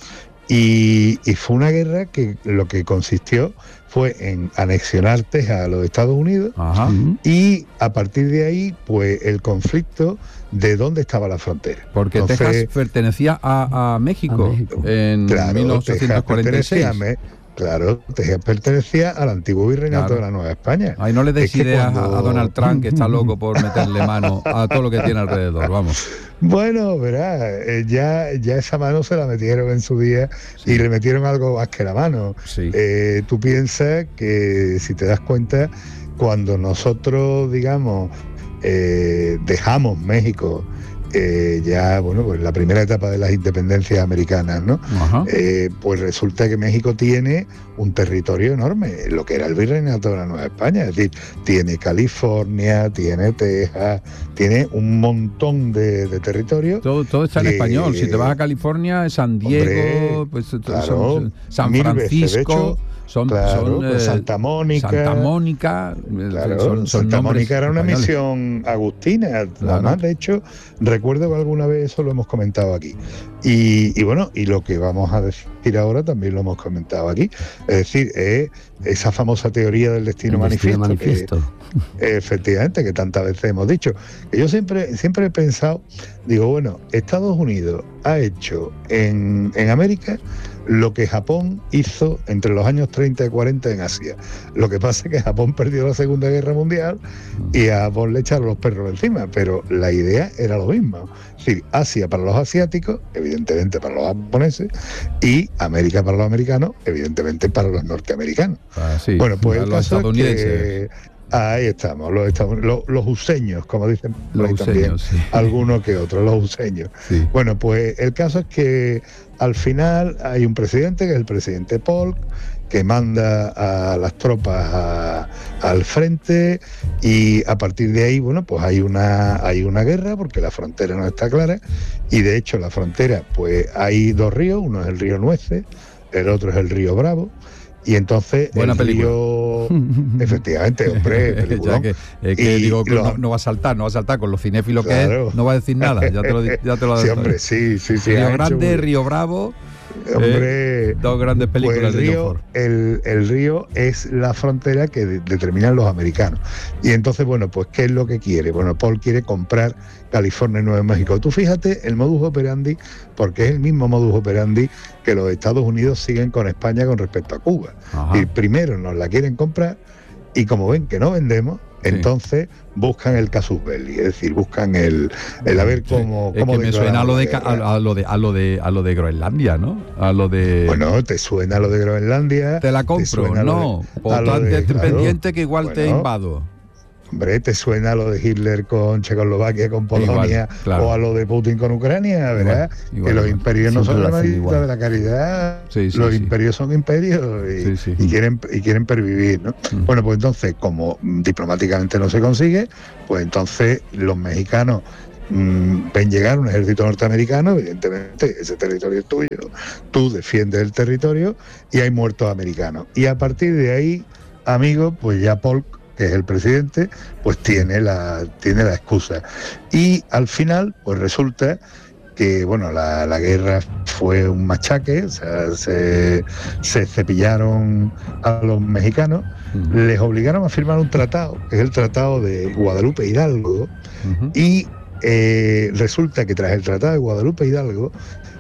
[SPEAKER 5] y, y fue una guerra que lo que consistió fue en anexionar Texas a los Estados Unidos. Ajá. Y a partir de ahí, pues el conflicto de dónde estaba la frontera.
[SPEAKER 2] Porque Entonces, Texas pertenecía a, a, México, a México en
[SPEAKER 5] claro,
[SPEAKER 2] mil ochocientos cuarenta y seis.
[SPEAKER 5] Claro, Texas pertenecía al antiguo virreinato claro. de la Nueva España.
[SPEAKER 2] Ahí no le des ideas cuando... a Donald Trump, que está loco por meterle mano a todo lo que tiene alrededor, vamos.
[SPEAKER 5] Bueno, verá, eh, ya, ya esa mano se la metieron en su día sí. y le metieron algo más que la mano. Sí. Eh, tú piensas que, si te das cuenta, cuando nosotros, digamos, eh, dejamos México, Eh, ya, bueno, pues la primera etapa de las independencias americanas, ¿no? Eh, pues resulta que México tiene un territorio enorme, lo que era el virreinato de la Nueva España, es decir, tiene California, tiene Texas, tiene un montón de, de territorio.
[SPEAKER 2] Todo, todo está en que, español, si te vas a California, San Diego, hombre, pues,
[SPEAKER 5] claro,
[SPEAKER 2] son, San Francisco...
[SPEAKER 5] Son, claro, son eh, Santa Mónica.
[SPEAKER 2] Santa Mónica.
[SPEAKER 5] Claro, son, son Santa Mónica era una españoles. Misión agustina. Claro. Además, de hecho, recuerdo que alguna vez eso lo hemos comentado aquí. Y, y bueno, y lo que vamos a decir ahora también lo hemos comentado aquí. Es decir, eh, esa famosa teoría del destino,
[SPEAKER 6] El
[SPEAKER 5] manifiesto.
[SPEAKER 6] destino manifiesto.
[SPEAKER 5] Que, efectivamente, que tantas veces hemos dicho. Que yo siempre, siempre he pensado, digo, bueno, Estados Unidos ha hecho en, en América lo que Japón hizo entre los años treinta y cuarenta en Asia. Lo que pasa es que Japón perdió la Segunda Guerra Mundial y a Japón le echaron los perros encima, pero la idea era lo mismo. Es decir, Asia para los asiáticos, evidentemente para los japoneses, y América para los americanos, evidentemente para los norteamericanos.
[SPEAKER 2] Ah, sí.
[SPEAKER 5] Bueno, pues el caso es que ahí estamos, los, los, los useños, como dicen por ahí también, sí. algunos que otros, los useños. Sí. Bueno, pues el caso es que al final hay un presidente, que es el presidente Polk, que manda a las tropas a, al frente, y a partir de ahí, bueno, pues hay una, hay una guerra, porque la frontera no está clara, y de hecho la frontera, pues hay dos ríos, uno es el río Nueces, el otro es el río Bravo. Y entonces
[SPEAKER 2] Buena
[SPEAKER 5] el
[SPEAKER 2] película.
[SPEAKER 5] río, efectivamente, hombre, película.
[SPEAKER 2] que, eh, que y digo, los, no, no va a saltar, no va a saltar con lo cinéfilo claro. que es, no va a decir nada, ya te lo, ya te lo
[SPEAKER 5] Sí, hombre, sí, sí, sí.
[SPEAKER 2] Río Grande, hecho... Río Bravo.
[SPEAKER 5] Hombre,
[SPEAKER 2] eh, dos grandes películas
[SPEAKER 5] pues el,
[SPEAKER 2] de
[SPEAKER 5] río, el, el río es la frontera que de, determinan los americanos. Y entonces, bueno, pues ¿qué es lo que quiere? Bueno, Paul quiere comprar California y Nuevo México. Tú fíjate el modus operandi, porque es el mismo modus operandi que los Estados Unidos siguen con España con respecto a Cuba. Y primero nos la quieren comprar y como ven que no vendemos, sí. entonces buscan el casus belli, es decir, buscan el, el a ver cómo...
[SPEAKER 2] Sí. Es
[SPEAKER 5] cómo
[SPEAKER 2] que me suena a lo, de, a, a, lo de, a, lo de, a lo de Groenlandia, ¿no? A lo de...
[SPEAKER 5] Bueno, te suena a lo de Groenlandia...
[SPEAKER 2] Te la compro, te no, de, por tanto pendiente que igual bueno, te invado.
[SPEAKER 5] Hombre, ¿te suena a lo de Hitler con Checoslovaquia, con Polonia, igual, claro. o a lo de Putin con Ucrania, ¿verdad? Igual, igual, que los imperios no son hermanitas de la caridad, sí, sí, los sí. imperios son imperios y, sí, sí. y, quieren, y quieren pervivir, ¿no? Mm. Bueno, pues entonces, como diplomáticamente no se consigue, pues entonces los mexicanos mmm, ven llegar un ejército norteamericano, evidentemente ese territorio es tuyo, tú defiendes el territorio y hay muertos americanos. Y a partir de ahí, amigos, pues ya Polk, que es el presidente, pues tiene la, tiene la excusa. Y al final, pues resulta que, bueno, la, la guerra fue un machaque, o sea, se, se cepillaron a los mexicanos, uh-huh. les obligaron a firmar un tratado, que es el Tratado de Guadalupe Hidalgo, uh-huh. y eh, resulta que tras el Tratado de Guadalupe Hidalgo,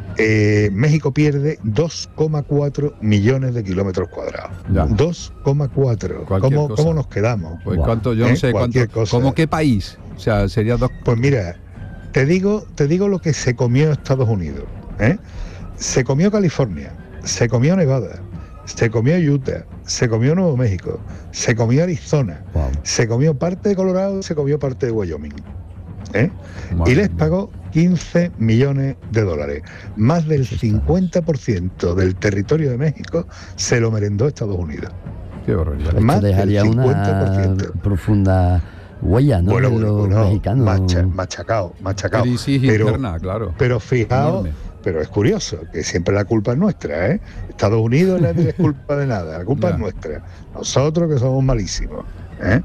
[SPEAKER 5] Eh, México pierde dos coma cuatro millones de kilómetros cuadrados. Ya. dos coma cuatro. ¿Cómo, ¿Cómo nos quedamos?
[SPEAKER 2] Pues cuánto, yo ¿Eh? no sé cuánto. Cosa. ¿Cómo qué país? O sea, sería dos.
[SPEAKER 5] Pues mira, te digo, te digo lo que se comió Estados Unidos. ¿eh? Se comió California, se comió Nevada, se comió Utah, se comió Nuevo México, se comió Arizona, wow. se comió parte de Colorado, se comió parte de Wyoming. ¿eh? Y les pagó quince millones de dólares. Más del cincuenta por ciento del territorio de México se lo merendó Estados Unidos.
[SPEAKER 6] Qué barbaridad. Más dejaría del cincuenta por ciento. Una profunda huella, ¿no?
[SPEAKER 5] Bueno,
[SPEAKER 6] de los
[SPEAKER 5] bueno,
[SPEAKER 6] mexicanos.
[SPEAKER 5] Macha, machacado, machacado.
[SPEAKER 2] Crisis
[SPEAKER 5] pero,
[SPEAKER 2] interna, claro.
[SPEAKER 5] Pero fijaos, pero es curioso, que siempre la culpa es nuestra, ¿eh? Estados Unidos nadie es culpa de nada, la culpa ya. es nuestra. Nosotros que somos malísimos, ¿eh?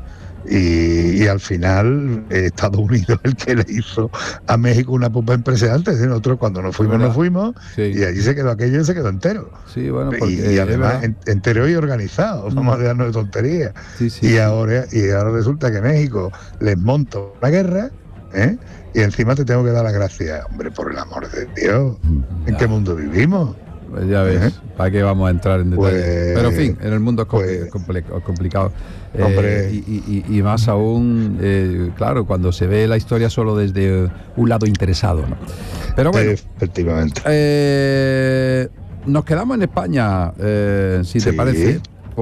[SPEAKER 5] Y, y al final eh, Estados Unidos el que le hizo a México una pupa impresionante. Es decir, nosotros cuando nos fuimos, nos fuimos, sí. y allí se quedó aquello y se quedó entero.
[SPEAKER 2] Sí, bueno,
[SPEAKER 5] y, y además en, entero y organizado, mm. vamos a dejarnos de tonterías. Sí, sí, y, sí. Ahora, y ahora resulta que México les monta una guerra, ¿eh? y encima te tengo que dar las gracias. Hombre, por el amor de Dios, ¿en ya. qué mundo vivimos?
[SPEAKER 2] Pues ya ves, ¿eh? ¿para qué vamos a entrar en detalle? Pues, pero en fin, en el mundo es pues, compl- complicado. Eh, y, y, y más aún, eh, claro, cuando se ve la historia solo desde un lado interesado, ¿no? Pero bueno,
[SPEAKER 5] efectivamente.
[SPEAKER 2] Eh, nos quedamos en España, eh, si sí. te parece,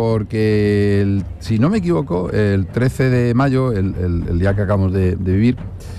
[SPEAKER 2] porque el, si no me equivoco, el trece de mayo, el, el, el día que acabamos de, de vivir,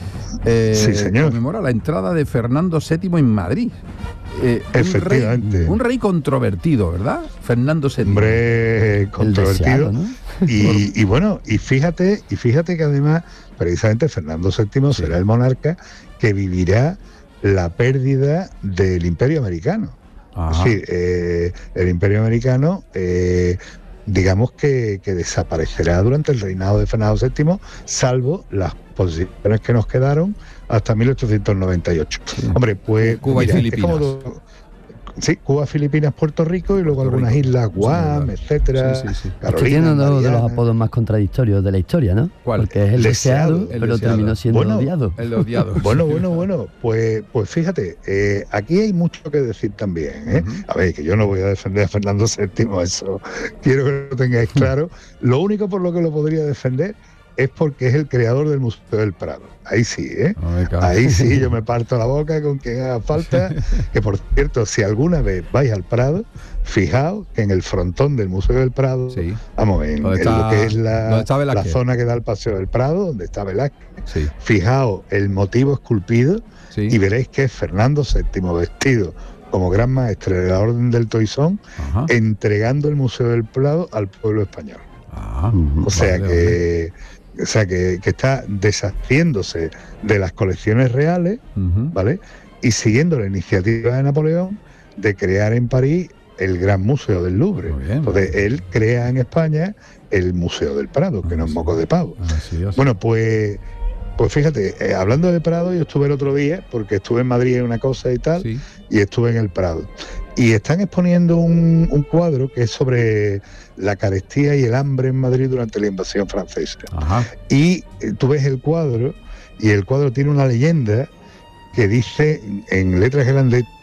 [SPEAKER 2] eh,
[SPEAKER 5] sí, señor.
[SPEAKER 2] conmemora la entrada de Fernando séptimo en Madrid. Eh,
[SPEAKER 5] Efectivamente.
[SPEAKER 2] Un rey, un rey controvertido, ¿verdad? Fernando séptimo.
[SPEAKER 5] Hombre, controvertido. Deseado, ¿no? y, y bueno, y fíjate, y fíjate que además, precisamente Fernando séptimo sí. será el monarca que vivirá la pérdida del Imperio Americano. Ajá. Es decir, eh, el Imperio Americano, eh, digamos que, que desaparecerá durante el reinado de Fernando séptimo, salvo las posiciones que nos quedaron hasta mil ochocientos noventa y ocho. Sí. Hombre, pues
[SPEAKER 2] Cuba mira, y Filipinas.
[SPEAKER 5] Es como, sí, Cuba, Filipinas, Puerto Rico y luego Puerto algunas Rico. islas, Guam, sí, etcétera. Sí, sí, sí.
[SPEAKER 6] Carolina, tiene uno de los apodos más contradictorios de la historia, ¿no?
[SPEAKER 2] ¿Cuál?
[SPEAKER 6] Porque es el deseado,
[SPEAKER 5] deseado
[SPEAKER 6] el pero deseado. terminó siendo
[SPEAKER 5] bueno,
[SPEAKER 6] odiado.
[SPEAKER 2] El odiado.
[SPEAKER 5] Bueno, bueno, bueno. Pues, pues fíjate, eh, aquí hay mucho que decir también, ¿eh? Uh-huh. A ver, que yo no voy a defender a Fernando séptimo, eso quiero que lo tengáis claro. Lo único por lo que lo podría defender es porque es el creador del Museo del Prado. Ahí sí, ¿eh? Oh, Ahí sí, yo me parto la boca con quien haga falta. Que por cierto, si alguna vez vais al Prado, fijaos que en el frontón del Museo del Prado, sí. vamos, en, en está, lo que es la, la zona que da al Paseo del Prado, donde está Velázquez, sí. fijaos el motivo esculpido sí. y veréis que es Fernando séptimo vestido como gran maestre de la Orden del Toisón, Ajá. entregando el Museo del Prado al pueblo español. Ah, o sea vale, que... Vale. O sea, que, que está deshaciéndose de las colecciones reales, uh-huh. ¿vale? Y siguiendo la iniciativa de Napoleón de crear en París el Gran Museo del Louvre. Bien, Entonces, él crea en España el Museo del Prado, que ah, no es sí. moco de pavo. Ah, sí, sí. Bueno, pues, pues fíjate, eh, hablando de Prado, yo estuve el otro día, porque estuve en Madrid en una cosa y tal, sí. y estuve en el Prado. Y están exponiendo un, un cuadro que es sobre la carestía y el hambre en Madrid durante la invasión francesa. Ajá. Y eh, tú ves el cuadro, y el cuadro tiene una leyenda que dice en letras grandes: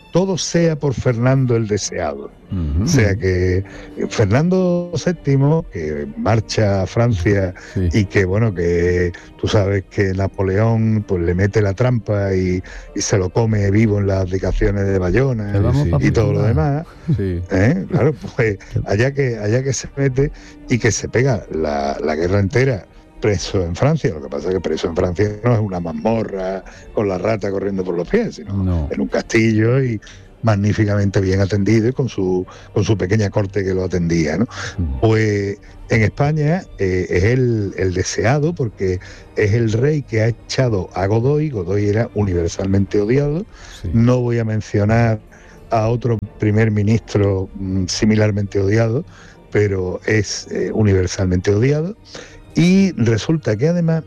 [SPEAKER 5] todo sea por Fernando el Deseado. Uh-huh. O sea que Fernando séptimo, que marcha a Francia, sí. y que bueno, que tú sabes que Napoleón pues le mete la trampa y, y se lo come vivo en las abdicaciones de Bayona, sí, y todo lo demás. Sí. ¿Eh? Claro, pues allá que, allá que se mete y que se pega la, la guerra entera preso en Francia. Lo que pasa es que preso en Francia no es una mazmorra con la rata corriendo por los pies, sino no. en un castillo y magníficamente bien atendido y con su con su pequeña corte que lo atendía, ¿no? Mm. Pues en España eh, es el, el deseado porque es el rey que ha echado a Godoy. Godoy era universalmente odiado. Sí. No voy a mencionar a otro primer ministro mm, similarmente odiado, pero es eh, universalmente odiado. Y resulta que además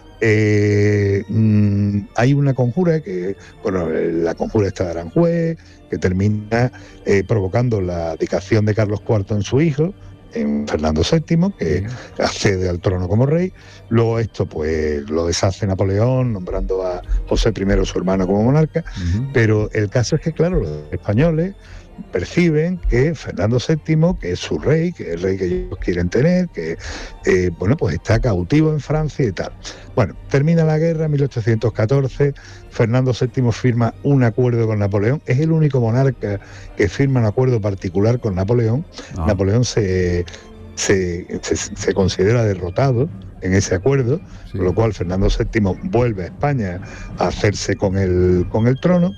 [SPEAKER 5] eh, mmm, hay una conjura que, bueno, la conjura está de Aranjuez, que termina eh, provocando la abdicación de Carlos cuarto en su hijo, en Fernando séptimo, que sí. accede al trono como rey. Luego esto pues lo deshace Napoleón, nombrando a José primero, su hermano, como monarca. Uh-huh. Pero el caso es que, claro, los españoles perciben que Fernando séptimo, que es su rey, que es el rey que ellos quieren tener, que eh, bueno, pues está cautivo en Francia y tal. Bueno, termina la guerra en mil ochocientos catorce, Fernando séptimo firma un acuerdo con Napoleón, es el único monarca que firma un acuerdo particular con Napoleón. Ah. Napoleón se, se, se, se considera derrotado en ese acuerdo, sí. Con lo cual Fernando séptimo vuelve a España a hacerse con el, con el trono.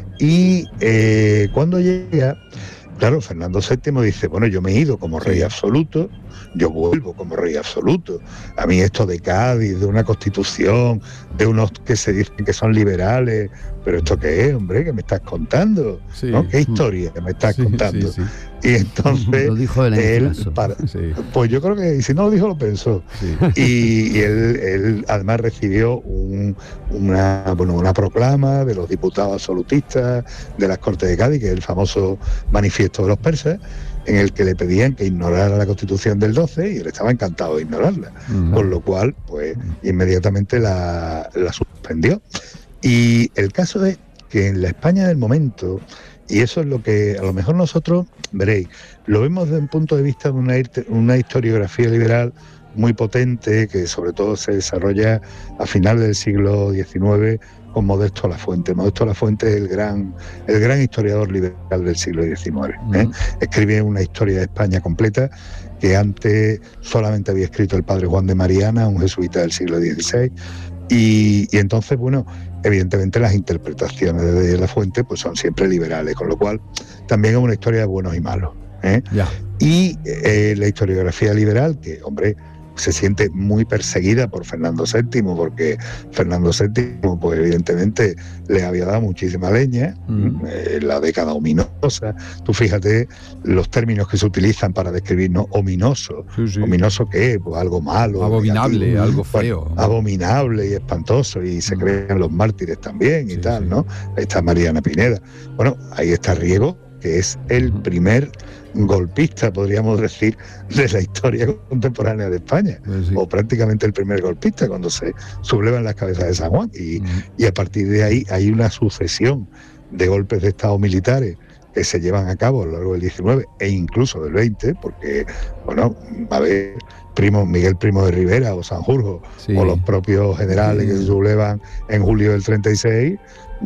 [SPEAKER 5] Y eh, cuando llega, claro, Fernando séptimo dice, bueno, yo me he ido como rey absoluto, yo vuelvo como rey absoluto. A mí esto de Cádiz, de una constitución, de unos que se dicen que son liberales, pero ¿esto qué es, hombre? ¿Qué me estás contando? Sí. ¿No? ¿Qué historia que me estás sí, contando? Sí, sí. Y entonces
[SPEAKER 6] lo dijo él,
[SPEAKER 5] él para, sí. pues yo creo que si no lo dijo lo pensó. Sí. Y, y él, él además recibió un, una, bueno, una proclama de los diputados absolutistas de las Cortes de Cádiz, que es el famoso manifiesto de los persas, en el que le pedían que ignorara la Constitución del doce y él estaba encantado de ignorarla, uh-huh. Con lo cual pues inmediatamente la, la suspendió. Y el caso es que en la España del momento, y eso es lo que a lo mejor nosotros, veréis, lo vemos desde un punto de vista de una, una historiografía liberal muy potente, que sobre todo se desarrolla a finales del siglo diecinueve con Modesto Lafuente. Modesto Lafuente es el gran, el gran historiador liberal del siglo diecinueve. ¿eh? Uh-huh. Escribe una historia de España completa que antes solamente había escrito el padre Juan de Mariana, un jesuita del siglo dieciséis, y, y entonces, bueno, evidentemente las interpretaciones de Lafuente pues son siempre liberales, con lo cual también es una historia de buenos y malos. ¿eh? Yeah. Y eh, la historiografía liberal, que, hombre, se siente muy perseguida por Fernando séptimo, porque Fernando séptimo, pues evidentemente le había dado muchísima leña mm. eh, la década ominosa. Tú fíjate los términos que se utilizan para describirnos ominoso. Sí, sí. ¿Ominoso qué es? Pues algo malo.
[SPEAKER 2] Abominable, negativo, algo feo.
[SPEAKER 5] Bueno, abominable y espantoso, y se mm. crean los mártires también y sí, tal, sí. ¿no? Ahí está Mariana Pineda. Bueno, ahí está Riego, que es el mm. primer golpista, podríamos decir, de la historia contemporánea de España, pues sí. o prácticamente el primer golpista, cuando se sublevan las cabezas de San Juan, y, uh-huh. y a partir de ahí hay una sucesión de golpes de estado militares que se llevan a cabo a lo largo del diecinueve e incluso del veinte, porque, bueno, va a haber Primo, Miguel Primo de Rivera o Sanjurjo, sí. o los propios generales sí. que se sublevan en julio del treinta y seis,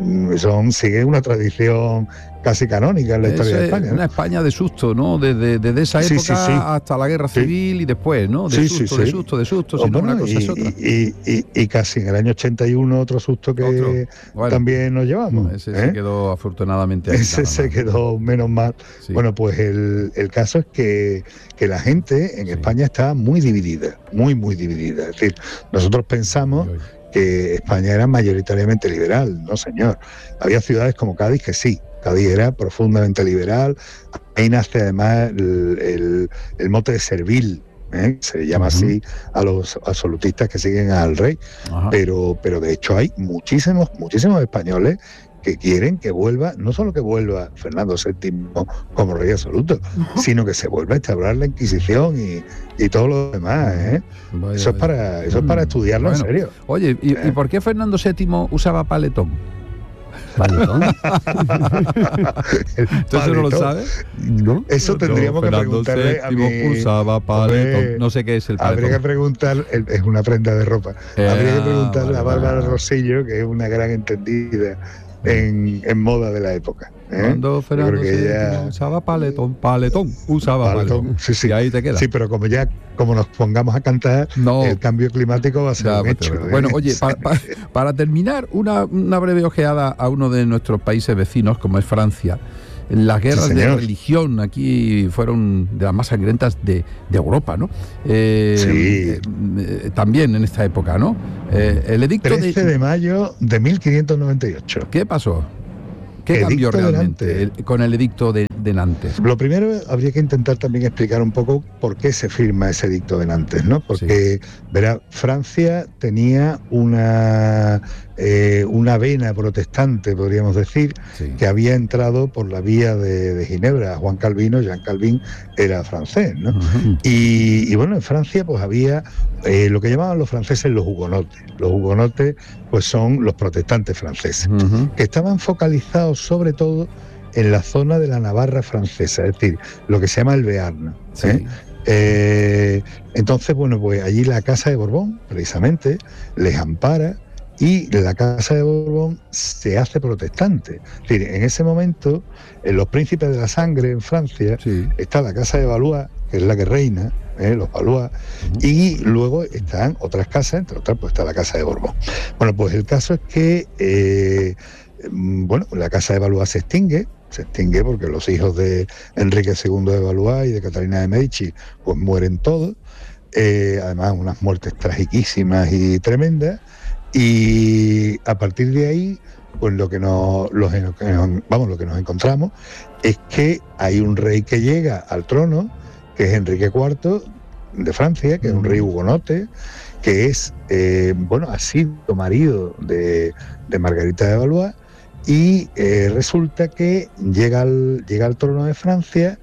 [SPEAKER 5] son, sigue una tradición casi canónica en la historia de España.
[SPEAKER 2] Una ¿no? España de susto, ¿no? Desde, desde esa época sí, sí, sí. hasta la guerra civil sí. y después, ¿no? De
[SPEAKER 5] sí,
[SPEAKER 2] susto,
[SPEAKER 5] sí,
[SPEAKER 2] de
[SPEAKER 5] sí.
[SPEAKER 2] susto, de susto, si no, una cosa
[SPEAKER 5] y,
[SPEAKER 2] es otra.
[SPEAKER 5] Y, y, y casi en el año ochenta y uno otro susto que otro. Bueno, también nos llevamos.
[SPEAKER 2] Ese
[SPEAKER 5] ¿eh?
[SPEAKER 2] se quedó afortunadamente ahí.
[SPEAKER 5] Ese se más. quedó menos mal. Sí. Bueno, pues el, el caso es que, que la gente en sí. España está muy dividida, muy, muy dividida. Es decir, nosotros pensamos que España era mayoritariamente liberal. No, señor. Había ciudades como Cádiz que sí, Cádiz era profundamente liberal. Ahí nace además el, el, el mote de servil, ¿eh? Se llama uh-huh. así a los absolutistas que siguen al rey. Uh-huh. Pero, pero de hecho hay muchísimos, muchísimos españoles que quieren que vuelva, no solo que vuelva Fernando séptimo como rey absoluto, uh-huh. sino que se vuelva a instaurar la Inquisición y, y todo lo demás. ¿eh? Vaya, eso, es para, eso es para estudiarlo bueno. en serio.
[SPEAKER 2] Oye, ¿y, ¿Eh? ¿y por qué Fernando séptimo usaba paletón?
[SPEAKER 6] Paletón.
[SPEAKER 2] ¿Entonces no lo sabes?
[SPEAKER 5] ¿No? Eso tendríamos no, que preguntarle a mi...
[SPEAKER 2] usaba paletón. No sé qué es el paletón.
[SPEAKER 5] Habría que preguntar, es una prenda de ropa. Eh, Habría que preguntarle vale, a Bárbara vale. Rosillo, que es una gran entendida en, en moda de la época. ¿eh?
[SPEAKER 2] Cuando Fernando ella... usaba paletón, paletón, usaba paletón. paletón.
[SPEAKER 5] Sí, sí.
[SPEAKER 2] Y ahí te queda.
[SPEAKER 5] Sí, pero como ya, como nos pongamos a cantar, no. el cambio climático va a ser ya, un hecho. ¿eh?
[SPEAKER 2] Bueno, oye, para, para, para terminar, una, una breve ojeada a uno de nuestros países vecinos, como es Francia. Las guerras sí, de religión aquí fueron de las más sangrientas de, de Europa, ¿no? Eh,
[SPEAKER 5] sí.
[SPEAKER 2] Eh, también en esta época, ¿no? Eh, el edicto
[SPEAKER 5] trece de mayo de mil quinientos noventa y ocho.
[SPEAKER 2] ¿Qué pasó? ¿Qué cambió realmente el, con el edicto de, de Nantes?
[SPEAKER 5] Lo primero, habría que intentar también explicar un poco por qué se firma ese edicto de Nantes, ¿no? Porque, sí. verá, Francia tenía una, eh, una vena protestante, podríamos decir, sí. que había entrado por la vía de, de Ginebra. Juan Calvino, Jean Calvin, era francés, ¿no? Uh-huh. y, y bueno, en Francia pues había eh, lo que llamaban los franceses los hugonotes. Los hugonotes pues son los protestantes franceses, uh-huh. que estaban focalizados sobre todo en la zona de la Navarra francesa, es decir, lo que se llama el Bearn. Sí. ¿eh? Eh, entonces, bueno, pues allí la Casa de Borbón, precisamente, les ampara y la Casa de Borbón se hace protestante. Es decir, en ese momento, en los príncipes de la sangre en Francia, sí. está la Casa de Valois, que es la que reina, ¿eh? los Valois, uh-huh. y luego están otras casas, entre otras, pues está la Casa de Borbón. Bueno, pues el caso es que, eh, bueno, la Casa de Valois se extingue, se extingue porque los hijos de Enrique segundo de Valois y de Catalina de Medici, pues mueren todos, eh, además unas muertes tragiquísimas y tremendas, y a partir de ahí, pues lo que nos, los, vamos, lo que nos encontramos es que hay un rey que llega al trono, que es Enrique cuarto de Francia, que es un rey hugonote, que es, eh, bueno, ha sido marido de, de Margarita de Valois, y eh, resulta que llega al, llega al trono de Francia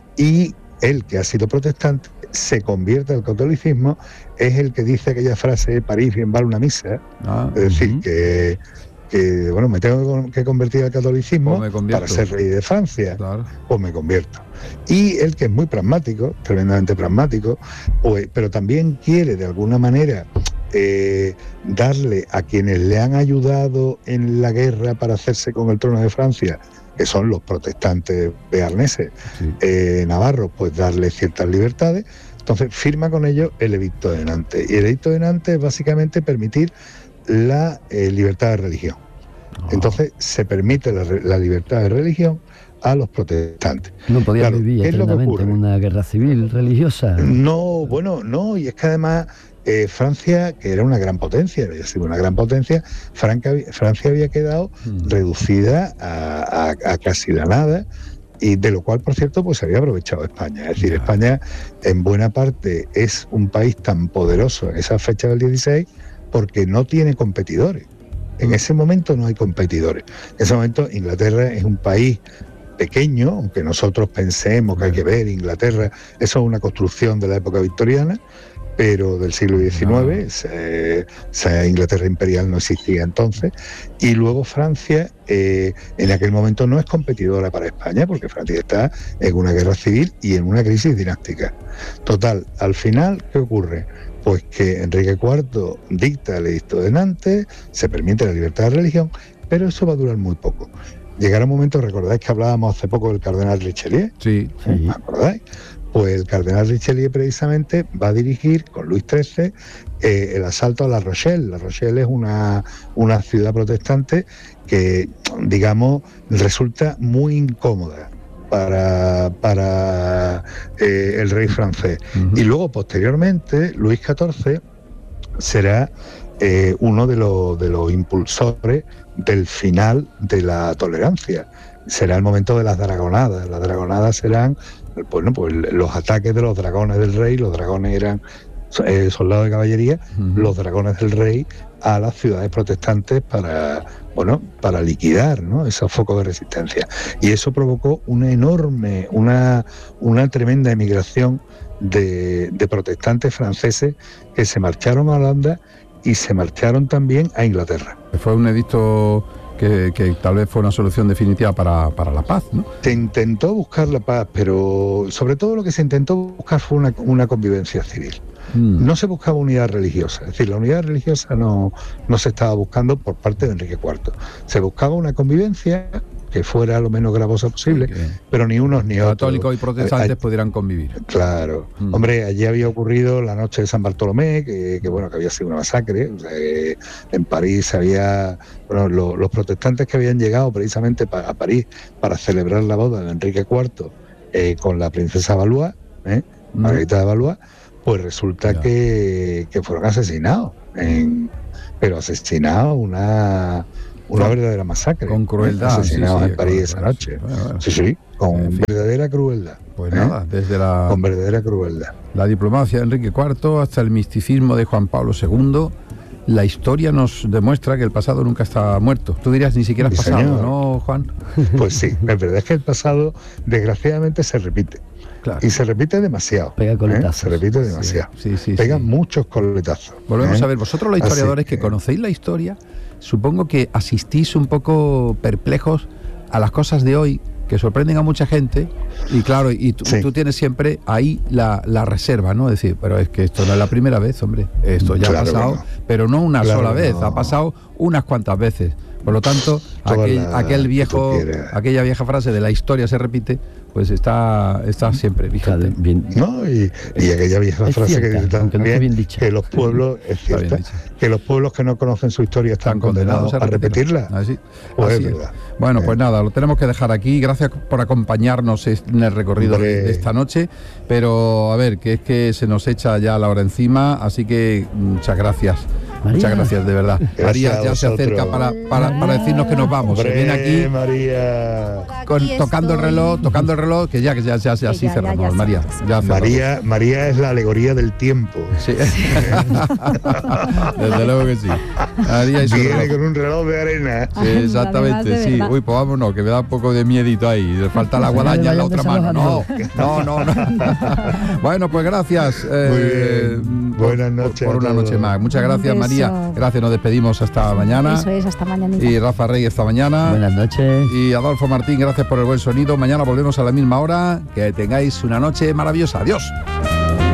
[SPEAKER 5] y él, que ha sido protestante, se convierte al catolicismo, es el que dice aquella frase, París bien vale una misa, ah, es decir, uh-huh. que, que, bueno, me tengo que convertir al catolicismo para ser rey de Francia, claro. pues me convierto. Y él, que es muy pragmático, tremendamente pragmático, pues, pero también quiere de alguna manera eh, darle a quienes le han ayudado en la guerra para hacerse con el trono de Francia, que son los protestantes bearneses, sí. eh, navarros, pues darle ciertas libertades. Entonces firma con ellos el edicto de Nantes. Y el edicto de Nantes es básicamente permitir la eh, libertad de religión. Oh. Entonces se permite la, la libertad de religión a los protestantes.
[SPEAKER 6] No podían claro, vivir eternamente en una guerra civil religiosa.
[SPEAKER 5] No, bueno, no, y es que además eh, Francia, que era una gran potencia, había sido una gran potencia, Francia, Francia había quedado mm. reducida a, a, a casi la nada, y de lo cual, por cierto, pues se había aprovechado España. Es decir, yeah. España en buena parte es un país tan poderoso en esa fecha del dieciséis porque no tiene competidores. En ese momento no hay competidores. En ese momento Inglaterra es un país pequeño, aunque nosotros pensemos que hay que ver Inglaterra, eso es una construcción de la época victoriana, pero del siglo diecinueve, no. se, se, Inglaterra imperial no existía entonces, y luego Francia eh, en aquel momento no es competidora para España, porque Francia está en una guerra civil y en una crisis dinástica. Total, al final, ¿qué ocurre? Pues que Enrique cuarto dicta el edicto de Nantes, se permite la libertad de religión, pero eso va a durar muy poco. Llegará un momento, ¿recordáis que hablábamos hace poco del cardenal Richelieu?
[SPEAKER 2] Sí, sí.
[SPEAKER 5] ¿Me acordáis? Pues el cardenal Richelieu precisamente va a dirigir con Luis trece eh, el asalto a La Rochelle. La Rochelle es una, una ciudad protestante que, digamos, resulta muy incómoda para, para eh, el rey francés. Uh-huh. Y luego, posteriormente, Luis catorce será eh, uno de los, de los impulsores del final de la tolerancia. Será el momento de las dragonadas. Las dragonadas serán, bueno, pues los ataques de los dragones del rey. Los dragones eran eh, soldados de caballería, uh-huh. los dragones del rey a las ciudades protestantes para, bueno, para liquidar, ¿no?, esos focos de resistencia. Y eso provocó una enorme, una, una tremenda emigración de, de protestantes franceses que se marcharon a Holanda y se marcharon también a Inglaterra.
[SPEAKER 2] Fue un edicto que, que tal vez fue una solución definitiva para, para la paz, ¿no?
[SPEAKER 5] Se intentó buscar la paz, pero sobre todo lo que se intentó buscar fue una, una convivencia civil. Mm. No se buscaba unidad religiosa, es decir, la unidad religiosa no, no se estaba buscando por parte de Enrique cuarto. Se buscaba una convivencia que fuera lo menos gravosa posible, okay. pero ni unos ni otros.
[SPEAKER 2] Católicos y protestantes eh, pudieran convivir.
[SPEAKER 5] Claro. Mm. Hombre, allí había ocurrido la noche de San Bartolomé, que, que bueno, que había sido una masacre. O sea, que en París había, bueno, lo, los protestantes que habían llegado precisamente pa, a París para celebrar la boda de Enrique cuarto eh, con la princesa Valois, ¿eh? mm. Margarita de Valois, pues resulta yeah. que, que fueron asesinados, en, pero asesinados una... Una verdadera masacre.
[SPEAKER 2] Con crueldad.
[SPEAKER 5] Asesinados
[SPEAKER 2] sí, sí,
[SPEAKER 5] en París esa noche.
[SPEAKER 2] Bueno, bueno.
[SPEAKER 5] Sí, sí, con en fin. verdadera crueldad.
[SPEAKER 2] Pues ¿eh? nada, desde la...
[SPEAKER 5] Con verdadera crueldad.
[SPEAKER 2] La diplomacia de Enrique cuarto hasta el misticismo de Juan Pablo segundo, la historia nos demuestra que el pasado nunca está muerto. Tú dirías, ni siquiera es pasado, señor. ¿No, Juan?
[SPEAKER 5] Pues sí, la verdad es que el pasado, desgraciadamente, se repite. Claro. Y se repite demasiado.
[SPEAKER 6] Pega coletazos.
[SPEAKER 5] ¿eh? Se repite demasiado.
[SPEAKER 2] Sí, sí, sí,
[SPEAKER 5] Pega
[SPEAKER 2] sí.
[SPEAKER 5] muchos coletazos.
[SPEAKER 2] Volvemos
[SPEAKER 5] ¿eh?
[SPEAKER 2] a ver, vosotros los historiadores Así, que conocéis la historia, supongo que asistís un poco perplejos a las cosas de hoy que sorprenden a mucha gente y claro, y tú, sí. tú tienes siempre ahí la, la reserva, ¿no? Es decir, pero es que esto no es la primera vez, hombre, esto ya claro ha pasado, no. pero no una claro sola vez, no. ha pasado unas cuantas veces. Por lo tanto, aquel, la, aquel viejo, aquella vieja frase de la historia se repite, pues está, está siempre vigente.
[SPEAKER 5] Bien. No, y, y aquella vieja frase cierta, que dice también no que los pueblos, es cierta, que los pueblos que no conocen su historia están, están condenados, condenados a repetirla.
[SPEAKER 2] Así,
[SPEAKER 5] pues
[SPEAKER 2] así
[SPEAKER 5] es verdad.
[SPEAKER 2] Bueno,
[SPEAKER 5] eh.
[SPEAKER 2] pues nada, lo tenemos que dejar aquí. Gracias por acompañarnos en el recorrido de, de esta noche. Pero a ver, que es que se nos echa ya la hora encima, así que muchas gracias. María. Muchas gracias, de verdad. Gracias María ya se acerca para, para, para decirnos que nos vamos. Hombre, se viene aquí,
[SPEAKER 5] María.
[SPEAKER 2] Con, aquí tocando el reloj, tocando el reloj, que ya, que ya, ya, ya así ya, cerramos, ya, ya, María. Ya
[SPEAKER 5] María, María es la alegoría del tiempo.
[SPEAKER 2] Sí. Desde luego que sí. María y
[SPEAKER 5] Viene reloj. Con un reloj de arena.
[SPEAKER 2] Sí, exactamente, sí. Uy, pues vámonos, que me da un poco de miedito ahí. Le falta la guadaña en la otra mano. No, no, no, no. Bueno, pues gracias.
[SPEAKER 5] Eh, Buenas noches.
[SPEAKER 2] Por, por una noche más. Muchas gracias, María. Gracias, nos despedimos hasta mañana.
[SPEAKER 3] Eso es, hasta mañana.
[SPEAKER 2] Y Rafa Rey esta mañana.
[SPEAKER 6] Buenas noches.
[SPEAKER 2] Y Adolfo Martín, gracias por el buen sonido. Mañana volvemos a la misma hora. Que tengáis una noche maravillosa. Adiós.